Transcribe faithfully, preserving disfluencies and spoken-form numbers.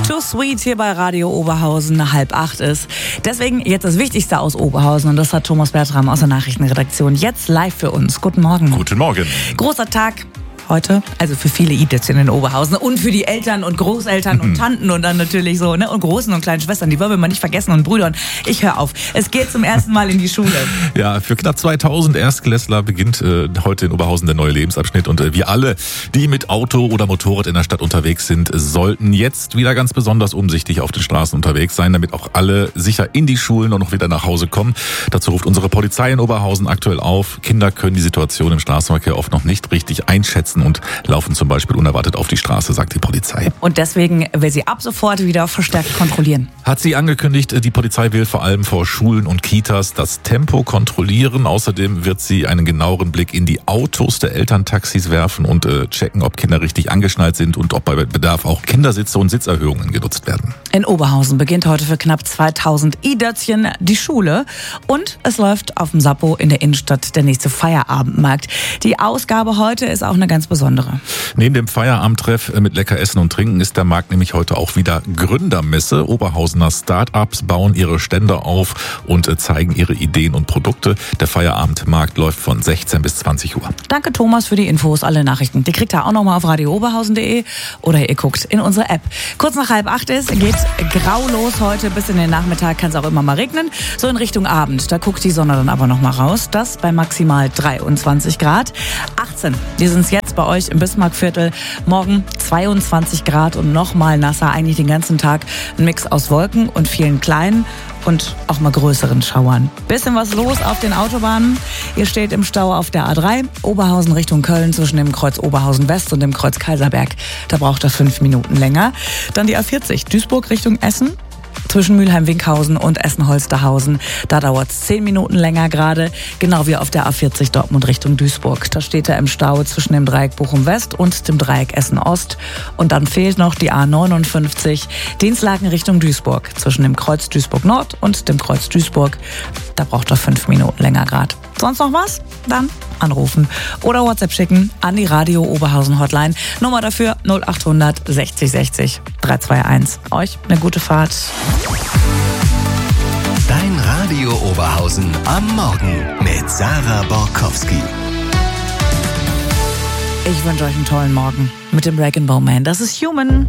Too Sweet hier bei Radio Oberhausen, halb acht ist. Deswegen jetzt das Wichtigste aus Oberhausen und das hat Thomas Bertram aus der Nachrichtenredaktion jetzt live für uns. Guten Morgen. Guten Morgen. Großer Tag heute, also für viele i-Dötzchen in Oberhausen und für die Eltern und Großeltern und Tanten und dann natürlich so, ne, und großen und kleinen Schwestern, die wollen wir mal nicht vergessen und Brüdern. Ich höre auf. Es geht zum ersten Mal in die Schule. Ja, für knapp zweitausend Erstklässler beginnt äh, heute in Oberhausen der neue Lebensabschnitt und äh, wir alle, die mit Auto oder Motorrad in der Stadt unterwegs sind, sollten jetzt wieder ganz besonders umsichtig auf den Straßen unterwegs sein, damit auch alle sicher in die Schulen und noch wieder nach Hause kommen. Dazu ruft unsere Polizei in Oberhausen aktuell auf. Kinder können die Situation im Straßenverkehr oft noch nicht richtig einschätzen und laufen zum Beispiel unerwartet auf die Straße, sagt die Polizei. Und deswegen will sie ab sofort wieder verstärkt kontrollieren. Hat sie angekündigt, die Polizei will vor allem vor Schulen und Kitas das Tempo kontrollieren. Außerdem wird sie einen genaueren Blick in die Autos der Elterntaxis werfen und äh, checken, ob Kinder richtig angeschnallt sind und ob bei Bedarf auch Kindersitze und Sitzerhöhungen genutzt werden. In Oberhausen beginnt heute für knapp zweitausend i-Dötzchen die Schule und es läuft auf dem Sappo in der Innenstadt der nächste Feierabendmarkt. Die Ausgabe heute ist auch eine ganz besondere. Neben dem Feierabendtreff mit lecker Essen und Trinken ist der Markt nämlich heute auch wieder Gründermesse. Oberhausener Start-ups bauen ihre Stände auf und zeigen ihre Ideen und Produkte. Der Feierabendmarkt läuft von sechzehn bis zwanzig Uhr. Danke Thomas für die Infos, alle Nachrichten. Die kriegt ihr auch nochmal auf radio oberhausen punkt de oder ihr guckt in unsere App. Kurz nach halb acht ist, geht grau los heute, bis in den Nachmittag kann es auch immer mal regnen. So in Richtung Abend, da guckt die Sonne dann aber noch mal raus. Das bei maximal dreiundzwanzig Grad. achtzehn, die sind es jetzt bei euch im Bismarckviertel. Morgen zweiundzwanzig Grad und nochmal nasser, eigentlich den ganzen Tag. Ein Mix aus Wolken und vielen kleinen und auch mal größeren Schauern. Bisschen was los auf den Autobahnen. Ihr steht im Stau auf der A drei, Oberhausen Richtung Köln zwischen dem Kreuz Oberhausen West und dem Kreuz Kaiserberg. Da braucht er fünf Minuten länger. Dann die A vierzig, Duisburg Richtung Essen. Zwischen Mülheim-Winkhausen und Essen-Holsterhausen. Da dauert es zehn Minuten länger gerade, genau wie auf der A vierzig Dortmund Richtung Duisburg. Da steht er im Stau zwischen dem Dreieck Bochum-West und dem Dreieck Essen-Ost. Und dann fehlt noch die A neunundfünfzig, Dienstlaken Richtung Duisburg. Zwischen dem Kreuz Duisburg-Nord und dem Kreuz Duisburg. Da braucht er fünf Minuten länger gerade. Sonst noch was? Dann anrufen oder WhatsApp schicken an die Radio Oberhausen Hotline. Nummer dafür null acht hundert sechzig sechzig drei zwei eins. Euch eine gute Fahrt. Dein Radio Oberhausen am Morgen mit Sarah Borkowski. Ich wünsche euch einen tollen Morgen mit dem Rag and Bone Man. Das ist Human.